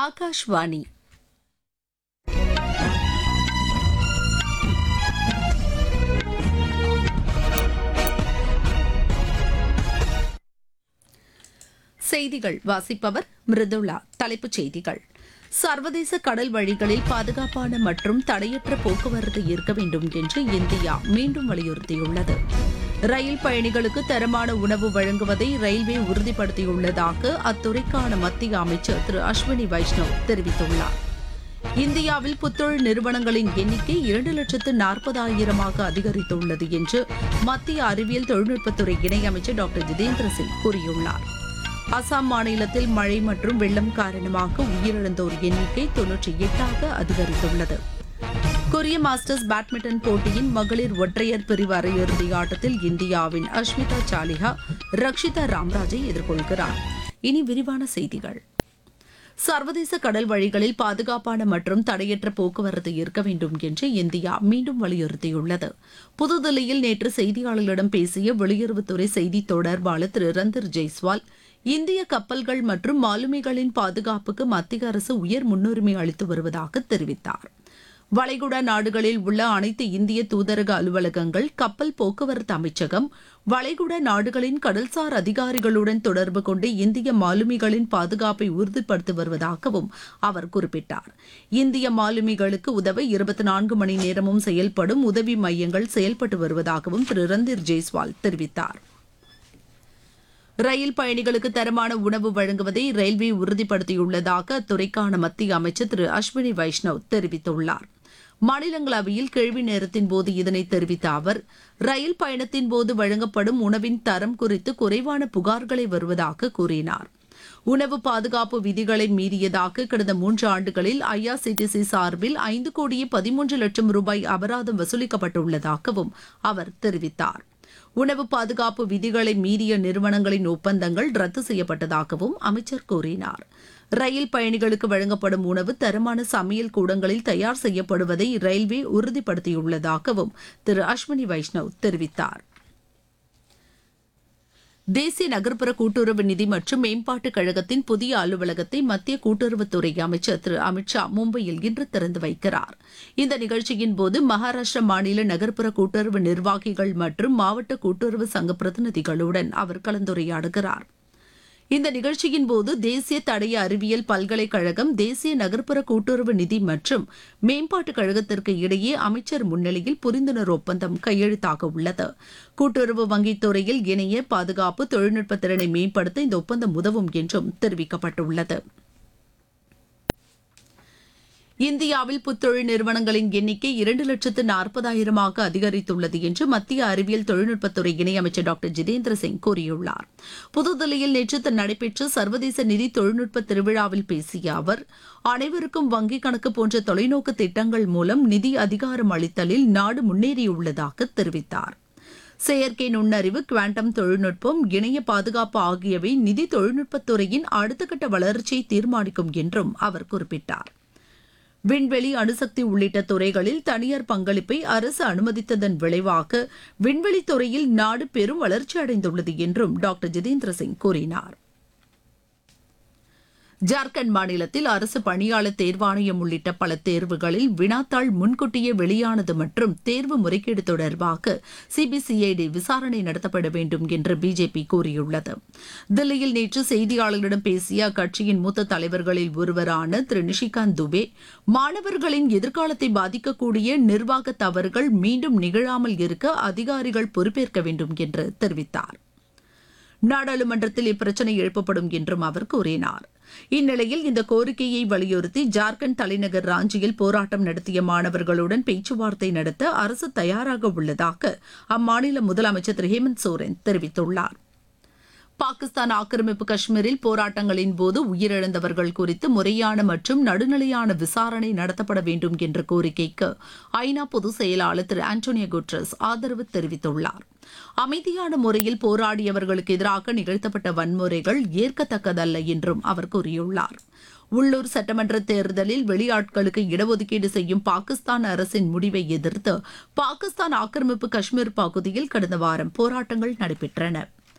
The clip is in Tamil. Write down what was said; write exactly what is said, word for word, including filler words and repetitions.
ஆகாஷ்வாணி. செய்திகள் வாசிப்பவர் மிருதுளா. தலைப்புச் செய்திகள்: சர்வதேச கடல் வழிகளில் பாதுகாப்பான மற்றும் தடையற்ற போக்குவரத்து இருக்க வேண்டும் என்று இந்தியா மீண்டும் வலியுறுத்தியுள்ளது. ரயில் பயணிகளுக்கு தரமான உணவு வழங்குவதை ரயில்வே உறுதிப்படுத்தியுள்ளதாக அத்துறைக்கான மத்திய அமைச்சர் திரு அஸ்வினி வைஷ்ணவ் தெரிவித்துள்ளார். இந்தியாவில் புத்தொழில் நிறுவனங்களின் எண்ணிக்கை இரண்டு லட்சத்து நாற்பதாயிரமாக அதிகரித்துள்ளது என்று மத்திய அறிவியல் தொழில்நுட்பத்துறை இணையமைச்சர் டாக்டர் ஜிதேந்திர சிங் கூறியுள்ளார். அசாம் மாநிலத்தில் மழை மற்றும் வெள்ளம் காரணமாக உயிரிழந்தோர் எண்ணிக்கை தொன்னூற்றி எட்டாக அதிகரித்துள்ளது. கொரிய மாஸ்டர்ஸ் பேட்மிண்டன் போட்டியின் மகளிர் ஒற்றையர் பிரிவு அரையிறுதி ஆட்டத்தில் இந்தியாவின் அஷ்மிதா சாலிஹா ரக்ஷிதா ராம்ராஜை எதிர்கொள்கிறார். இனி விரிவான செய்திகள். சர்வதேச கடல் வழிகளில் பாதுகாப்பான மற்றும் தடையற்ற போக்குவரத்து இருக்க வேண்டும் என்று இந்தியா மீண்டும் வலியுறுத்தியுள்ளது. புதுதில்லியில் நேற்று செய்தியாளர்களிடம் பேசிய வெளியுறவுத்துறை செய்தி தொடர்பாளர் திரு ரந்தர் ஜெய்ஸ்வால், இந்திய கப்பல்கள் மற்றும் மாலுமிகளின் பாதுகாப்புக்கு மத்திய அரசு உயர் முன்னுரிமை அளித்து வருவதாக தெரிவித்தார். வளைகுடா நாடுகளில் உள்ள அனைத்து இந்திய தூதரக அலுவலகங்கள், கப்பல் போக்குவரத்து அமைச்சகம், வளைகுடா நாடுகளின் கடல்சார் அதிகாரிகளுடன் தொடர்பு கொண்டு இந்திய மாலுமிகளின் பாதுகாப்பை உறுதிப்படுத்தி வருவதாகவும் அவர் குறிப்பிட்டார். இந்திய மாலுமிகளுக்கு உதவ இருபத்தி நான்கு மணி நேரமும் செயல்படும் உதவி மையங்கள் செயல்பட்டு வருவதாகவும் திரு ரந்தீர் ஜெய்ஸ்வால் தெரிவித்தார். ரயில் பயணிகளுக்கு தரமான உணவு வழங்குவதை ரயில்வே உறுதிப்படுத்தியுள்ளதாக அத்துறைக்கான மத்திய அமைச்சர் திரு அஸ்வினி வைஷ்ணவ் தெரிவித்துள்ளார். மாநிலங்களவையில் கேள்வி நேரத்தின் போது இதனை தெரிவித்த அவர், ரயில் பயணத்தின் போது வழங்கப்படும் உணவின் தரம் குறித்து குறைவான புகார்களை வருவதாக கூறினார். உணவு பாதுகாப்பு விதிகளை மீறியதாக கடந்த மூன்று ஆண்டுகளில் ஐஆர்சிடிசி சார்பில் ஐந்து கோடியே பதிமூன்று லட்சம் ரூபாய் அபராதம் வசூலிக்கப்பட்டுள்ளதாகவும் அவர் தெரிவித்தார். உணவு பாதுகாப்பு விதிகளை மீறிய நிறுவனங்களின் ஒப்பந்தங்கள் ரத்து செய்யப்பட்டதாகவும் அமைச்சர் கூறினார். ரயில் பயணிகளுக்கு வழங்கப்படும் உணவு தரமான சமையல் கூடங்களில் தயார் செய்யப்படுவதை ரயில்வே உறுதிப்படுத்தியுள்ளதாகவும் திரு அஸ்வினி வைஷ்ணவ் தெரிவித்தார். தேசிய நகர்ப்புற கூட்டுறவு நிதி மற்றும் மேம்பாட்டுக் கழகத்தின் புதிய அலுவலகத்தை மத்திய கூட்டுறவுத்துறை அமைச்சர் திரு அமித்ஷா மும்பையில் இன்று திறந்து வைக்கிறார். இந்த நிகழ்ச்சியின் போது மகாராஷ்டிரா மாநில நகர்ப்புற கூட்டுறவு நிர்வாகிகள் மற்றும் மாவட்ட கூட்டுறவு சங்க பிரதிநிதிகளுடன் அவர் கலந்துரையாடுகிறார். இந்த நிகழ்ச்சியின் போது தேசிய தடய அறிவியல் பல்கலைக்கழகம், தேசிய நகர்ப்புற கூட்டுறவு நிதி மற்றும் மேம்பாட்டுக் கழகத்திற்கு இடையே அமைச்சர் முன்னிலையில் புரிந்துணர்வு ஒப்பந்தம் கையெழுத்தாக உள்ளது. கூட்டுறவு வங்கித் துறையில் இணைய பாதுகாப்பு தொழில்நுட்ப திறனை மேம்படுத்த இந்த ஒப்பந்தம் உதவும் என்றும் தெரிவிக்கப்பட்டுள்ளது. இந்தியாவில் புத்தொழில் நிறுவனங்களின் எண்ணிக்கை இரண்டு லட்சத்து நாற்பதாயிரமாக அதிகரித்துள்ளது என்று மத்திய அறிவியல் தொழில்நுட்பத்துறை இணையமைச்சர் டாக்டர் ஜிதேந்திர சிங் கூறியுள்ளார். புதுதில்லியில் நேற்று நடைபெற்ற சர்வதேச நிதி தொழில்நுட்ப திருவிழாவில் பேசிய அவர், அனைவருக்கும் வங்கிக் கணக்கு போன்ற தொலைநோக்கு திட்டங்கள் மூலம் நிதி அதிகாரம் அளித்தலில் நாடு முன்னேறியுள்ளதாக தெரிவித்தார். செயற்கை நுண்ணறிவு, குவாண்டம் தொழில்நுட்பம், இணைய பாதுகாப்பு ஆகியவை நிதி தொழில்நுட்பத்துறையின் அடுத்த கட்ட வளர்ச்சியை தீர்மானிக்கும் என்றும் அவர் குறிப்பிட்டார். விண்வெளி, அணுசக்தி உள்ளிட்ட துறைகளில் தனியார் பங்களிப்பை அரசு அனுமதித்ததன் விளைவாக விண்வெளித் துறையில் நாடு பெரும் வளர்ச்சி அடைந்துள்ளது என்றும் டாக்டர் ஜிதேந்திர சிங் கூறினார். ஜார்க்கண்ட் மாநிலத்தில் அரசு பணியாளர் தேர்வாணையம் உள்ளிட்ட பல தேர்வுகளில் வினாத்தாள் முன்கூட்டியே வெளியானது மற்றும் தேர்வு முறைகேடு தொடர்பாக சிபிசிஐடி விசாரணை நடத்தப்பட வேண்டும் என்று பிஜேபி கூறியுள்ளது. தில்லியில் நேற்று செய்தியாளர்களிடம் பேசிய அக்கட்சியின் மூத்த தலைவர்களில் ஒருவரான திரு நிஷிகாந்த் துபே, மாணவர்களின் எதிர்காலத்தை பாதிக்கக்கூடிய நிர்வாக தவறுகள் மீண்டும் நிகழாமல் இருக்க அதிகாரிகள் பொறுப்பேற்க வேண்டும் என்று தெரிவித்தார். நாடாளுமன்றத்தில் இப்பிரச்சினை எழுப்பப்படும் என்றும் அவர் கூறினார். இந்நிலையில் இந்த கோரிக்கையை வலியுறுத்தி ஜார்க்கண்ட் தலைநகர் ராஞ்சியில் போராட்டம் நடத்திய மாணவர்களுடன் பேச்சுவார்த்தை நடத்த அரசு தயாராக உள்ளதாக அம்மாநில முதலமைச்சர் திரு ஹேமந்த் சோரன் தெரிவித்துள்ளார். பாகிஸ்தான் ஆக்கிரமிப்பு காஷ்மீரில் போராட்டங்களின் போது உயிரிழந்தவர்கள் குறித்து முறையான மற்றும் நடுநிலையான விசாரணை நடத்தப்பட வேண்டும் என்ற கோரிக்கைக்கு ஐநா பொதுச் செயலாளர் திரு ஆண்டோனியோ குட்ரஸ் ஆதரவு தெரிவித்துள்ளார். அமைதியான முறையில் போராடியவர்களுக்கு எதிராக நிகழ்த்தப்பட்ட வன்முறைகள் ஏற்கத்தக்கதல்ல என்றும் அவர் கூறியுள்ளார். உள்ளூர் சட்டமன்ற தேர்தலில் வெளியாட்களுக்கு இடஒதுக்கீடு செய்யும் பாகிஸ்தான் அரசின் முடிவை எதிர்த்து பாகிஸ்தான் ஆக்கிரமிப்பு காஷ்மீர் பகுதியில் கடந்த வாரம் போராட்டங்கள் நடைபெற்றன.